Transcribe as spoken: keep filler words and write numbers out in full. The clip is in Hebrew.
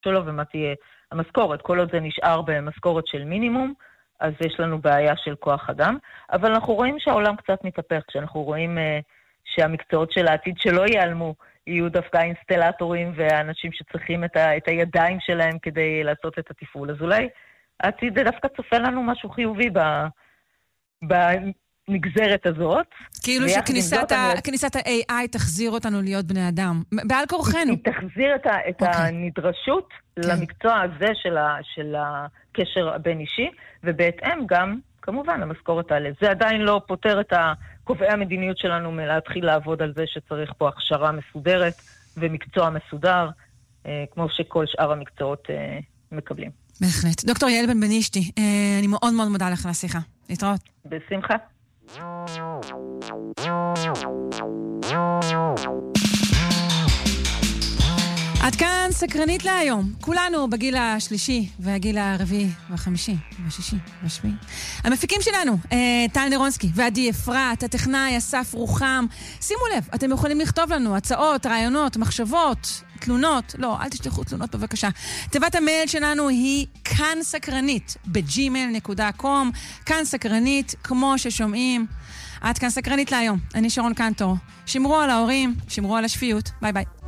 שלו ומה תהיה המשכורת. כל עוד זה נשאר במשכורת של מינימום, אז יש לנו בעיה של כוח אדם. אבל אנחנו רואים שהעולם קצת מתהפך, כשאנחנו רואים uh, שהמקצועות של העתיד שלא ייעלמו, יהיו דווקא אינסטלטורים והאנשים שצריכים את, ה, את הידיים שלהם כדי לעשות את התפעול. אז אולי העתיד דווקא צופה לנו משהו חיובי ב, בנגזרת הזאת. כאילו שכניסת ה, אני... ה-איי איי תחזיר אותנו להיות בני אדם. בעל כורחנו. היא תחזיר את, ה, את okay. הנדרשות okay. למקצוע הזה של, ה, של הקשר הבין-אישי, ובהתאם גם, כמובן, המשכורת האלה. זה עדיין לא פותר את קובעי המדיניות שלנו מלהתחיל לעבוד על זה שצריך פה הכשרה מסודרת ומקצוע מסודר, אה, כמו שכל שאר המקצועות אה, מקבלים. בהחלט. דוקטור יעל בן בנישתי, אה, אני מאוד מאוד מודה לך לשיחה. להתראות. בשמחה. עד כאן סקרנית להיום. כולנו בגיל השלישי והגיל הרביעי והחמישי והשישי והשביעי. המפיקים שלנו, טל נירונסקי ועדי אפרת, הטכנאי אסף רוחם. שימו לב, אתם יכולים לכתוב לנו הצעות, רעיונות, מחשבות, תלונות. לא, אל תשלחו תלונות בבקשה. תיבת המייל שלנו היא כאן סקרנית בג'ימייל נקודה קום. כאן סקרנית, כמו ששומעים. עד כאן סקרנית להיום. אני שרון קנטור. שמרו על ההורים, שמרו על השפיות. ביי ביי.